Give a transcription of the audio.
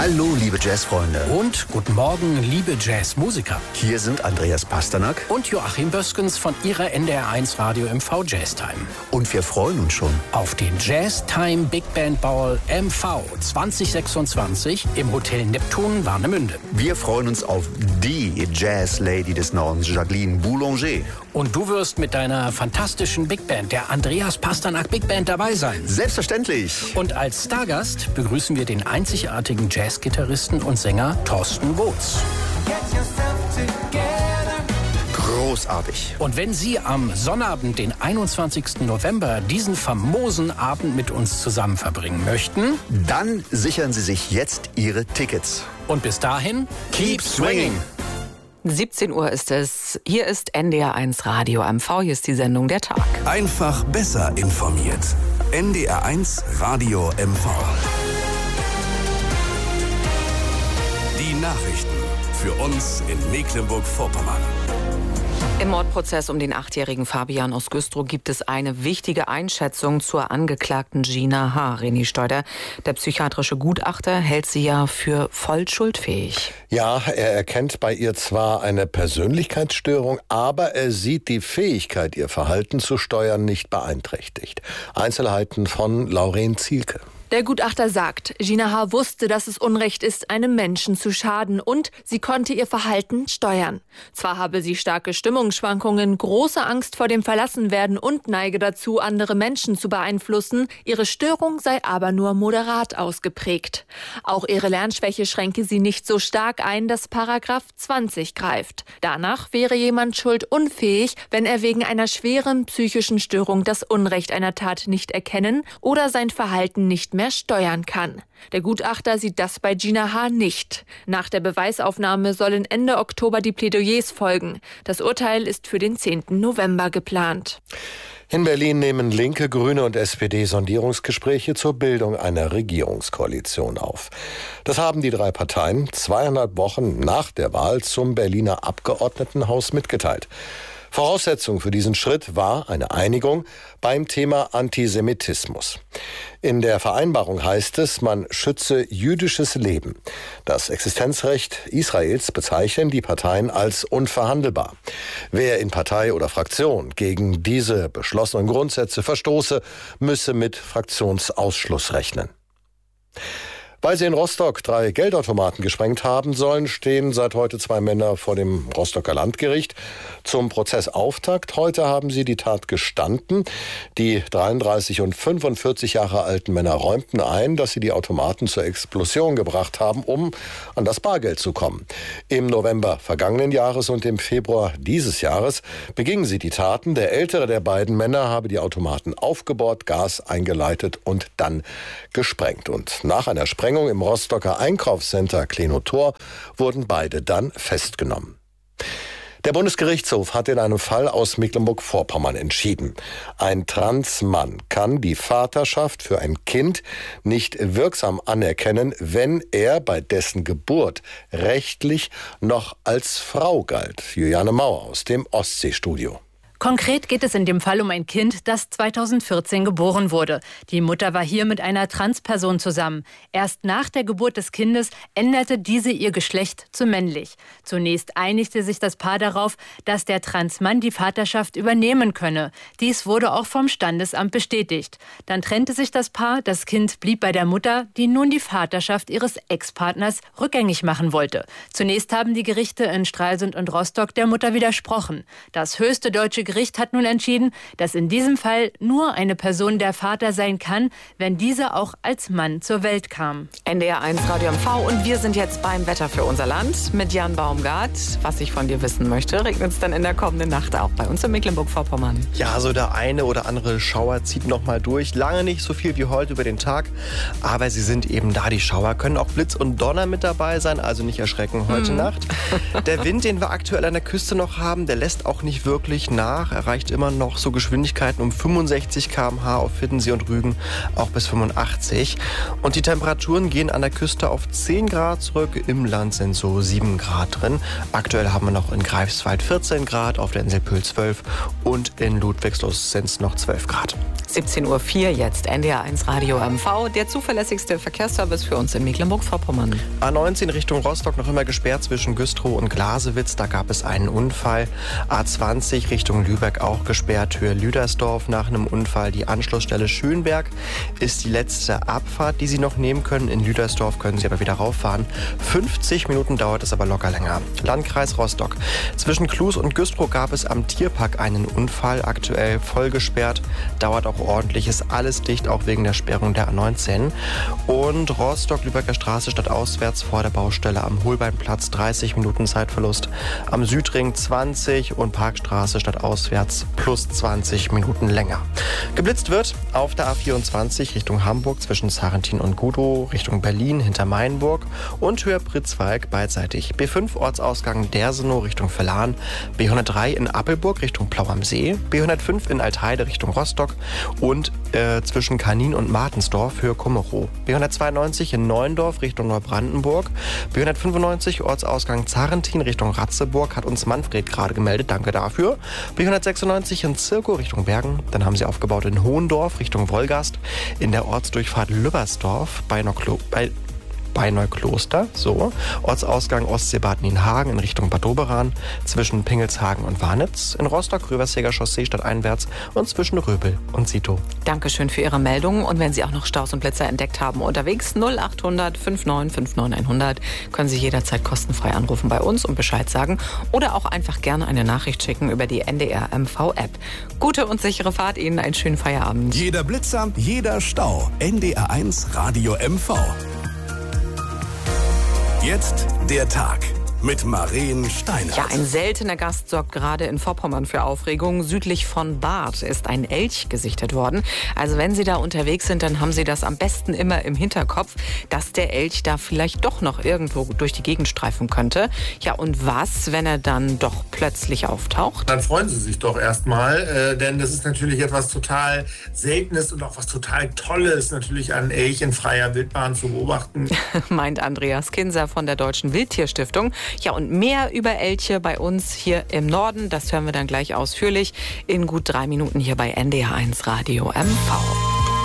Hallo, liebe Jazzfreunde. Und guten Morgen, liebe Jazzmusiker. Hier sind Andreas Pasternak und Joachim Böskens von Ihrer NDR1 Radio MV Jazztime. Und wir freuen uns schon auf den Jazztime Big Band Ball MV 2026 im Hotel Neptun Warnemünde. Wir freuen uns auf die Jazz-Lady des Nordens, Jacqueline Boulanger. Und du wirst mit deiner fantastischen Big Band, der Andreas Pasternak Big Band, dabei sein. Selbstverständlich. Und als Stargast begrüßen wir den einzigartigen Jazzgitarristen und Sänger Thorsten Woods. Großartig. Und wenn Sie am Sonnabend, den 21. November, diesen famosen Abend mit uns zusammen verbringen möchten, dann sichern Sie sich jetzt Ihre Tickets. Und bis dahin, keep swinging! 17 Uhr ist es. Hier ist NDR1 Radio MV. Hier ist die Sendung Der Tag. Einfach besser informiert. NDR1 Radio MV. Die Nachrichten für uns in Mecklenburg-Vorpommern. Im Mordprozess um den 8-jährigen Fabian aus Güstrow gibt es eine wichtige Einschätzung zur Angeklagten Gina H. René Steuder. Der psychiatrische Gutachter hält sie ja für voll schuldfähig. Ja, er erkennt bei ihr zwar eine Persönlichkeitsstörung, aber er sieht die Fähigkeit, ihr Verhalten zu steuern, nicht beeinträchtigt. Einzelheiten von Lauren Zielke. Der Gutachter sagt, Gina H. wusste, dass es Unrecht ist, einem Menschen zu schaden, und sie konnte ihr Verhalten steuern. Zwar habe sie starke Stimmungsschwankungen, große Angst vor dem Verlassenwerden und neige dazu, andere Menschen zu beeinflussen, ihre Störung sei aber nur moderat ausgeprägt. Auch ihre Lernschwäche schränke sie nicht so stark ein, dass Paragraph 20 greift. Danach wäre jemand schuldunfähig, wenn er wegen einer schweren psychischen Störung das Unrecht einer Tat nicht erkennen oder sein Verhalten nicht mehr steuern kann. Der Gutachter sieht das bei Gina H. nicht. Nach der Beweisaufnahme sollen Ende Oktober die Plädoyers folgen. Das Urteil ist für den 10. November geplant. In Berlin nehmen Linke, Grüne und SPD Sondierungsgespräche zur Bildung einer Regierungskoalition auf. Das haben die drei Parteien 200 Wochen nach der Wahl zum Berliner Abgeordnetenhaus mitgeteilt. Voraussetzung für diesen Schritt war eine Einigung beim Thema Antisemitismus. In der Vereinbarung heißt es, man schütze jüdisches Leben. Das Existenzrecht Israels bezeichnen die Parteien als unverhandelbar. Wer in Partei oder Fraktion gegen diese beschlossenen Grundsätze verstoße, müsse mit Fraktionsausschluss rechnen. Weil sie in Rostock 3 Geldautomaten gesprengt haben sollen, stehen seit heute 2 Männer vor dem Rostocker Landgericht zum Prozessauftakt. Heute haben sie die Tat gestanden. Die 33 und 45 Jahre alten Männer räumten ein, dass sie die Automaten zur Explosion gebracht haben, um an das Bargeld zu kommen. Im November vergangenen Jahres und im Februar dieses Jahres begingen sie die Taten. Der ältere der beiden Männer habe die Automaten aufgebohrt, Gas eingeleitet und dann gesprengt. Und nach einer Sprengung im Rostocker Einkaufscenter Klenotor wurden beide dann festgenommen. Der Bundesgerichtshof hat in einem Fall aus Mecklenburg-Vorpommern entschieden. Ein Transmann kann die Vaterschaft für ein Kind nicht wirksam anerkennen, wenn er bei dessen Geburt rechtlich noch als Frau galt. Juliane Mauer aus dem Ostseestudio. Konkret geht es in dem Fall um ein Kind, das 2014 geboren wurde. Die Mutter war hier mit einer Transperson zusammen. Erst nach der Geburt des Kindes änderte diese ihr Geschlecht zu männlich. Zunächst einigte sich das Paar darauf, dass der Transmann die Vaterschaft übernehmen könne. Dies wurde auch vom Standesamt bestätigt. Dann trennte sich das Paar, das Kind blieb bei der Mutter, die nun die Vaterschaft ihres Ex-Partners rückgängig machen wollte. Zunächst haben die Gerichte in Stralsund und Rostock der Mutter widersprochen. Das höchste deutsche Gericht hat nun entschieden, dass in diesem Fall nur eine Person der Vater sein kann, wenn diese auch als Mann zur Welt kam. NDR1 Radio MV und wir sind jetzt beim Wetter für unser Land mit Jan Baumgart. Was ich von dir wissen möchte, regnet es dann in der kommenden Nacht auch bei uns in Mecklenburg-Vorpommern? Ja, so der eine oder andere Schauer zieht noch mal durch. Lange nicht so viel wie heute über den Tag, aber sie sind eben da, die Schauer. Können auch Blitz und Donner mit dabei sein, also nicht erschrecken heute Nacht. Der Wind, den wir aktuell an der Küste noch haben, der lässt auch nicht wirklich nach. Erreicht immer noch so Geschwindigkeiten um 65 km/h auf Hiddensee und Rügen, auch bis 85. Und die Temperaturen gehen an der Küste auf 10 Grad zurück, im Land sind so 7 Grad drin. Aktuell haben wir noch in Greifswald 14 Grad, auf der Insel Pöhl 12 und in Ludwigslust sind es noch 12 Grad. 17:04 Uhr jetzt, NDR1 Radio MV, der zuverlässigste Verkehrsservice für uns in Mecklenburg-Vorpommern. A19 Richtung Rostock noch immer gesperrt zwischen Güstrow und Glasewitz, da gab es einen Unfall. A20 Richtung Lübeck auch gesperrt, Höhe Lüdersdorf nach einem Unfall. Die Anschlussstelle Schönberg ist die letzte Abfahrt, die Sie noch nehmen können. In Lüdersdorf können Sie aber wieder rauffahren. 50 Minuten dauert es aber locker länger. Landkreis Rostock. Zwischen Klus und Güstrow gab es am Tierpark einen Unfall, aktuell voll gesperrt, dauert auch ordentlich, ist alles dicht, auch wegen der Sperrung der A19. Und Rostock-Lübecker Straße stadtauswärts vor der Baustelle am Holbeinplatz 30 Minuten Zeitverlust, am Südring 20 und Parkstraße stadtauswärts plus 20 Minuten länger. Geblitzt wird auf der A24 Richtung Hamburg zwischen Sarrentin und Gudow, Richtung Berlin hinter Mainburg und Höhe Pritzwalk beidseitig. B5 Ortsausgang Dersenow Richtung Verlan, B103 in Appelburg Richtung Plau am See, B105 in Altheide Richtung Rostock und zwischen Kanin und Martensdorf Höhe Kummerow. B192 in Neuendorf Richtung Neubrandenburg, B195 Ortsausgang Zarrentin Richtung Ratzeburg, hat uns Manfred gerade gemeldet, danke dafür. B196 in Zirkow Richtung Bergen, dann haben sie aufgebaut in Hohendorf Richtung Wolgast, in der Ortsdurchfahrt Lübbersdorf bei Neukloster, so. Ortsausgang Ostseebad Nienhagen in Richtung Bad Doberan, zwischen Pingelshagen und Warnitz, in Rostock Röversäger Chaussee stadteinwärts und zwischen Röbel und Sito. Dankeschön für Ihre Meldung. Und wenn Sie auch noch Staus und Blitzer entdeckt haben unterwegs, 0800 5959 100, können Sie jederzeit kostenfrei anrufen bei uns und Bescheid sagen oder auch einfach gerne eine Nachricht schicken über die NDR MV-App. Gute und sichere Fahrt Ihnen, einen schönen Feierabend. Jeder Blitzer, jeder Stau. NDR1 Radio MV. Jetzt der Tag mit Maren Steinert. Ja, ein seltener Gast sorgt gerade in Vorpommern für Aufregung. Südlich von Barth ist ein Elch gesichtet worden. Also wenn Sie da unterwegs sind, dann haben Sie das am besten immer im Hinterkopf, dass der Elch da vielleicht doch noch irgendwo durch die Gegend streifen könnte. Ja, und was, wenn er dann doch plötzlich auftaucht? Dann freuen Sie sich doch erstmal, denn das ist natürlich etwas total Seltenes und auch was total Tolles, natürlich einen Elch in freier Wildbahn zu beobachten. Meint Andreas Kinser von der Deutschen Wildtierstiftung. Ja, und mehr über Elche bei uns hier im Norden, das hören wir dann gleich ausführlich in gut 3 Minuten hier bei NDR1 Radio MV.